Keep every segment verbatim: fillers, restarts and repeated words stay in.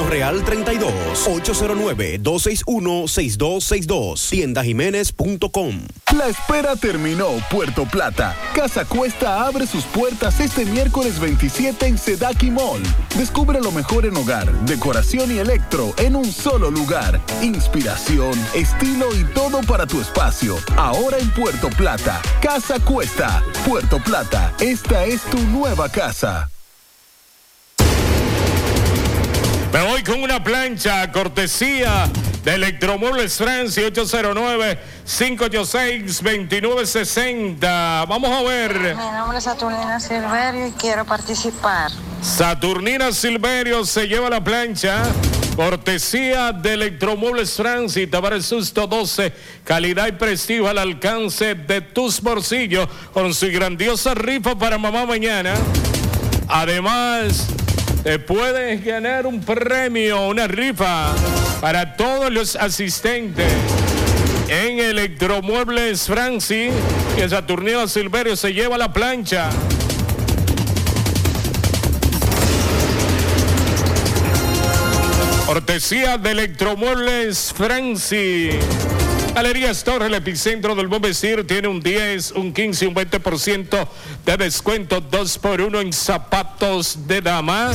Real treinta y dos, ocho cero nueve, dos seis uno, seis dos seis dos, tienda jiménez punto com. La espera terminó, Puerto Plata. Casa Cuesta abre sus puertas este miércoles veintisiete en Sedaki Mall. Descubre lo mejor en hogar, decoración y electro en un solo lugar. Inspiración, estilo y todo para tu espacio. Ahora en Puerto Plata. Casa Cuesta. Puerto Plata, esta es tu nueva casa. Me voy con una plancha, cortesía de Electromuebles Francia, ocho cero nueve, cinco ocho seis, dos nueve seis cero. Vamos a ver. Mi nombre es Saturnina Silverio y quiero participar. Saturnina Silverio se lleva la plancha, cortesía de Electromuebles Francia y Tavares Susto doce, calidad y prestigio al alcance de tus bolsillos con su grandiosa rifa para mamá mañana. Además, te puedes ganar un premio, una rifa para todos los asistentes en Electromuebles Franci, que Saturnino Silverio se lleva la plancha. Cortesía de Electromuebles Franci. Galerías Torre, el epicentro del buen vestir, tiene un diez, un quince y un veinte por ciento de descuento, dos por uno en zapatos de dama.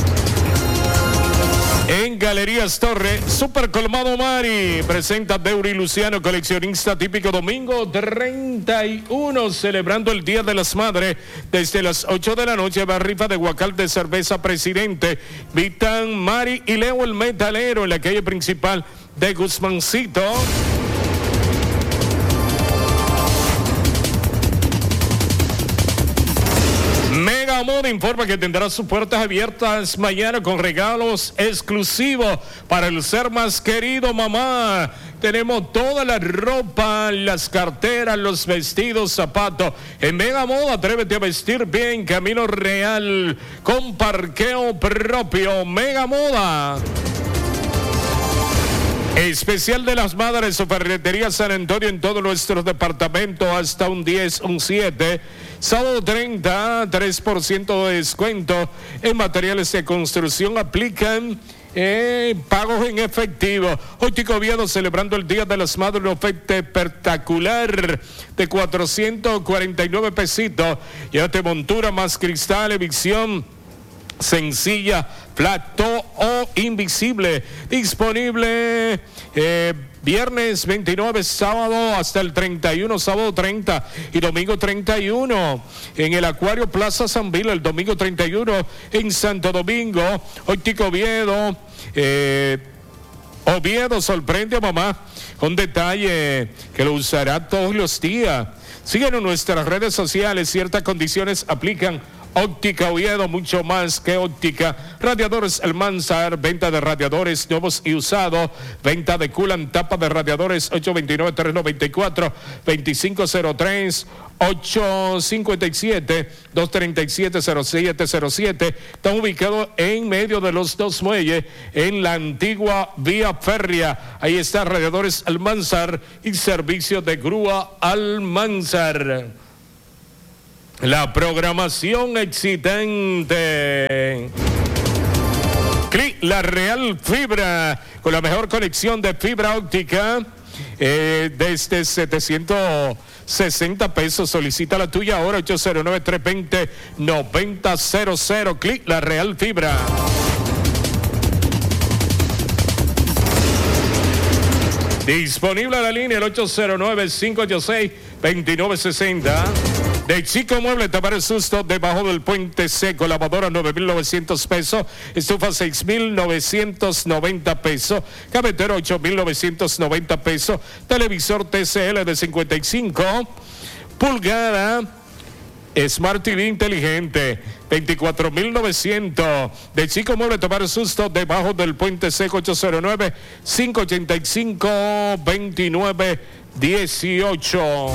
En Galerías Torre, Super Colmado Mari, presenta Deuri Luciano, coleccionista típico, domingo treinta y uno, celebrando el Día de las Madres, desde las ocho de la noche, va rifa de guacal de cerveza Presidente, Vitan, Mari y Leo el Metalero, en la calle principal de Guzmancito. Mega Moda informa que tendrá sus puertas abiertas mañana con regalos exclusivos para el ser más querido, mamá. Tenemos toda la ropa, las carteras, los vestidos, zapatos. En Mega Moda, atrévete a vestir bien, Camino Real, con parqueo propio. Mega Moda. Especial de las Madres o Ferretería San Antonio en todos nuestros departamentos, hasta un diez, un siete. Sábado treinta, tres por ciento de descuento en materiales de construcción. Aplican eh, pagos en efectivo. Óptico Oviedo celebrando el Día de las Madres, una oferta espectacular de cuatrocientos cuarenta y nueve pesitos. Llévate montura más cristal, evicción sencilla, plato o invisible, disponible eh, viernes veintinueve, sábado hasta el treinta y uno, sábado treinta y domingo treinta y uno en el Acuario Plaza San Vila, el domingo treinta y uno en Santo Domingo. Óptico Oviedo, eh, Oviedo sorprende a mamá con detalle que lo usará todos los días. Síguenos en nuestras redes sociales, ciertas condiciones aplican. Óptica Oviedo, mucho más que óptica. Radiadores Almanzar, venta de radiadores nuevos y usados, venta de culan, tapa de radiadores, ocho dos nueve, tres nueve cuatro, dos cinco cero tres, ocho cinco siete, dos tres siete, cero siete cero siete. Están ubicados en medio de los dos muelles, en la antigua vía férrea. Ahí está Radiadores Almanzar y servicio de grúa Almanzar. La programación excitante. Clic La Real Fibra, con la mejor conexión de fibra óptica, eh, desde setecientos sesenta pesos. Solicita la tuya ahora, ocho cero nueve, tres dos cero, nueve cero cero cero. Clic La Real Fibra. Disponible a la línea el ocho cero nueve, cinco ocho seis, dos nueve seis cero. De Chico Mueble, Tavares Susto, debajo del Puente Seco. Lavadora nueve mil novecientos pesos, estufa seis mil novecientos noventa pesos, cafetero ocho mil novecientos noventa pesos, televisor T C L de cincuenta y cinco pulgadas, Smart T V inteligente, veinticuatro mil novecientos. De Chico Mueble, Tavares Susto, debajo del Puente Seco, ocho cero nueve, cinco ocho cinco, dos nueve uno ocho.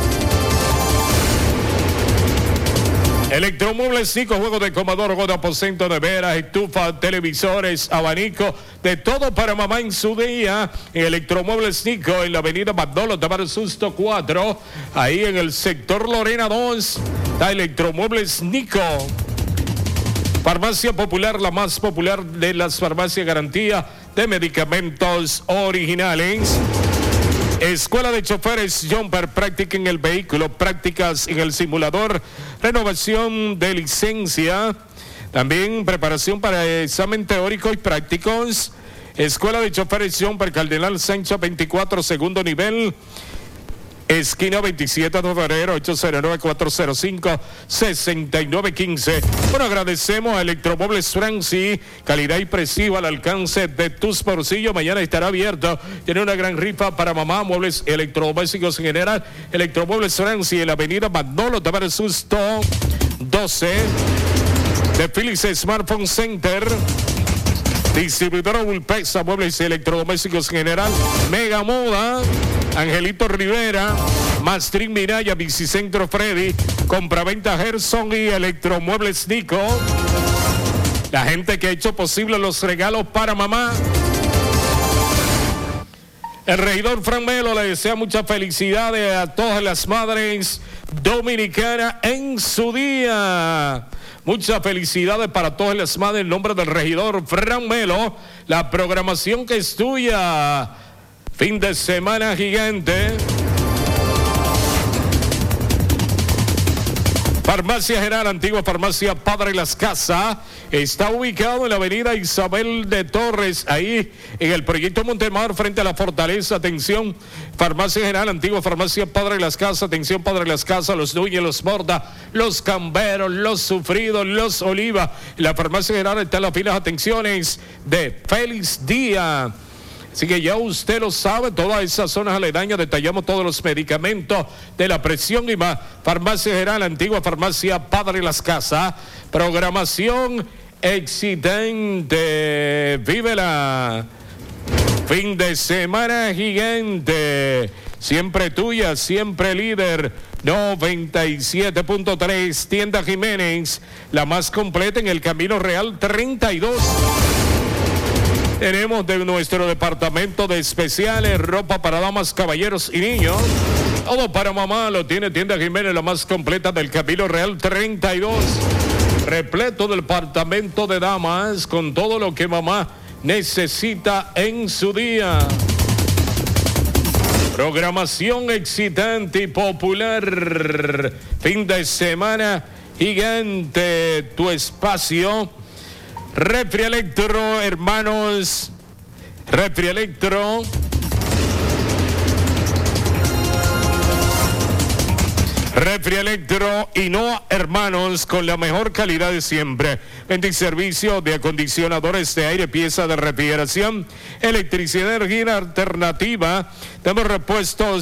Electromuebles Nico, juego de comedor, juego de aposento, neveras, estufa, televisores, abanico, de todo para mamá en su día. En Electromuebles Nico, en la avenida Magdolo, Tavares Susto cuatro, ahí en el sector Lorena dos, está Electromuebles Nico. Farmacia Popular, la más popular de las farmacias, garantía de medicamentos originales. Escuela de Choferes Jumper, práctica en el vehículo, prácticas en el simulador, renovación de licencia, también preparación para examen teórico y prácticos. Escuela de Choferes Jumper, Cardenal Sánchez veinticuatro, segundo nivel, esquina veintisiete de febrero, ocho cero nueve, cuatro cero cinco, seis nueve uno cinco. Bueno, agradecemos a Electromuebles Franci, calidad y preciso al alcance de tus bolsillos. Mañana estará abierto, tiene una gran rifa para mamá, muebles electrodomésticos en general. Electromuebles Franci en la avenida Manolo Tavares Susto doce de Philips Smartphone Center. Distribuidora Vulpesa, muebles y electrodomésticos en general. Mega Moda, Angelito Rivera, Mastrin Miraya, Bicicentro Freddy, Compraventa Gerson y Electromuebles Nico. La gente que ha hecho posible los regalos para mamá. El regidor Fran Melo le desea muchas felicidades a todas las madres dominicanas en su día. Muchas felicidades para todas las madres en nombre del regidor Fran Melo. La programación que es tuya. Fin de semana gigante. Farmacia General, antigua farmacia Padre Las Casas, está ubicado en la avenida Isabel de Torres, ahí en el proyecto Montemar, frente a la Fortaleza. Atención, Farmacia General, antigua farmacia Padre Las Casas, atención Padre Las Casas, los Núñez, los Morda, los Camberos, los Sufridos, los Oliva. La Farmacia General está en las filas, atenciones de Feliz Día. Así que ya usted lo sabe, todas esas zonas aledañas, detallamos todos los medicamentos de la presión y más. Farmacia General, antigua farmacia Padre Las Casas, programación excelente, vívela. Fin de semana gigante, siempre tuya, siempre líder. noventa y siete punto tres, Tienda Jiménez, la más completa en el Camino Real treinta y dos. Tenemos de nuestro departamento de especiales, ropa para damas, caballeros y niños. Todo para mamá lo tiene Tienda Jiménez, la más completa del Camino Real treinta y dos. Repleto del departamento de damas con todo lo que mamá necesita en su día. Programación excitante y popular. Fin de semana gigante, tu espacio. Refri Electro, hermanos. Refri Electro. Refri Electro y no hermanos, con la mejor calidad de siempre. Venta y servicio de acondicionadores de aire, pieza de refrigeración, electricidad, energía alternativa. Tenemos repuestos